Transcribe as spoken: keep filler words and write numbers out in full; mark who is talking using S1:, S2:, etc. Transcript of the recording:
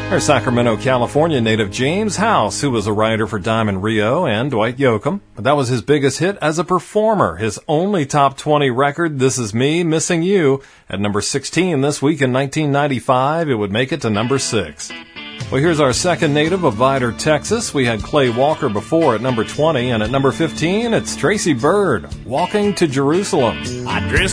S1: There's Sacramento, California native James House, who was a writer for Diamond Rio and Dwight Yoakam. But that was his biggest hit as a performer. His only top twenty record, This Is Me, Missing You, at number sixteen this week in nineteen ninety-five. It would make it to number six. Well, here's our second native of Vidor, Texas. We had Clay Walker before at number twenty, and at number fifteen, it's Tracy Byrd, Walking to Jerusalem.
S2: I dressed